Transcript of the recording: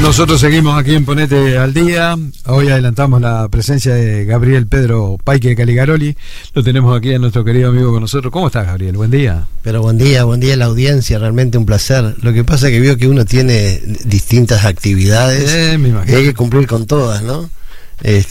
Nosotros seguimos aquí en Ponete al Día. Hoy adelantamos la presencia de Gabriel Pedro Paique Caligaroli. Lo tenemos aquí a nuestro querido amigo con nosotros. ¿Cómo estás, Gabriel? Buen día. Pero buen día a la audiencia, realmente un placer. Lo que pasa es que veo que uno tiene distintas actividades Me imagino. y hay que cumplir con todas, ¿no?